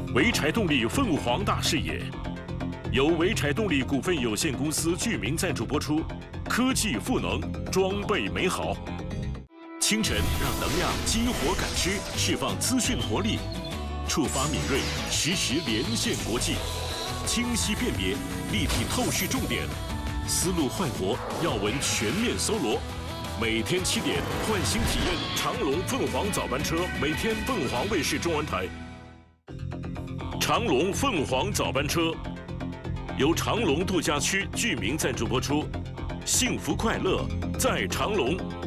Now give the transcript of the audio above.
潍柴动力凤凰大视野，由潍柴动力股份有限公司剧名赞助播出。科技赋能，装备美好。清晨让能量激活感知，释放资讯活力，触发敏锐，实时连线国际，清晰辨别，立体透视重点，思路焕活，要闻全面搜罗。每天7点，唤醒体验长龙凤凰早班车，每天凤凰卫视中文台。长龙凤凰早班车由长隆度假区剧名赞助播出，幸福快乐在长隆。